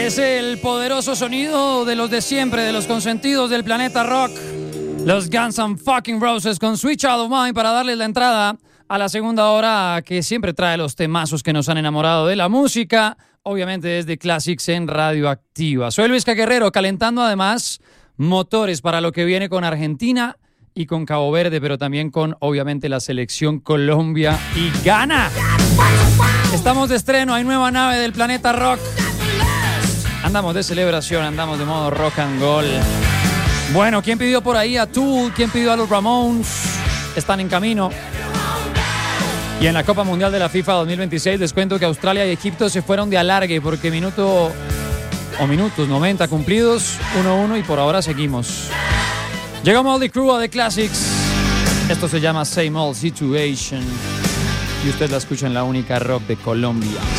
Es el poderoso sonido de los de siempre, de los consentidos del planeta rock. Los Guns N' Fucking Roses con Sweet Child of Mine para darles la entrada a la segunda hora que siempre trae los temazos que nos han enamorado de la música. Obviamente desde Classics en Radioactiva. Soy Luis Guerrero, calentando además motores para lo que viene con Argentina y con Cabo Verde, pero también con, obviamente, la selección Colombia y Ghana. Estamos de estreno, hay nueva nave del planeta rock. Andamos de celebración, andamos de modo rock and roll. Bueno, ¿quién pidió por ahí a Tool? ¿Quién pidió a los Ramones? Están en camino. Y en la Copa Mundial de la FIFA 2026 les cuento que Australia y Egipto se fueron de alargue porque minutos 90 cumplidos, 1-1 y por ahora seguimos. Llegamos al The Crew a The Classics. Esto se llama Same Old Situation y usted la escucha en la única rock de Colombia.